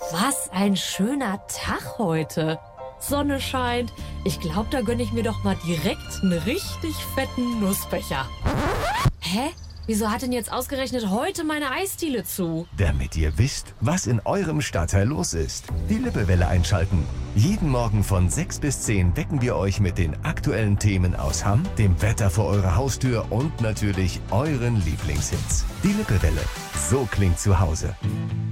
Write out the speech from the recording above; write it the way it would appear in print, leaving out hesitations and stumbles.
Was ein schöner Tag heute. Sonne scheint. Ich glaube, da gönne ich mir doch mal direkt einen richtig fetten Nussbecher. Hä? Wieso hat denn jetzt ausgerechnet heute meine Eisdiele zu? Damit ihr wisst, was in eurem Stadtteil los ist. Die Lippewelle einschalten. Jeden Morgen von 6 bis 10 wecken wir euch mit den aktuellen Themen aus Hamm, dem Wetter vor eurer Haustür und natürlich euren Lieblingshits. Die Lippewelle. So klingt zu Hause.